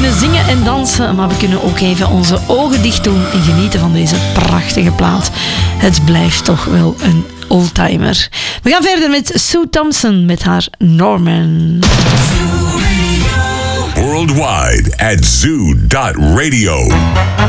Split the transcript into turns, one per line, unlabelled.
kunnen zingen en dansen, maar we kunnen ook even onze ogen dicht doen en genieten van deze prachtige plaat. Het blijft toch wel een oldtimer. We gaan verder met Sue Thompson met haar Norman.
Worldwide at zoo.radio.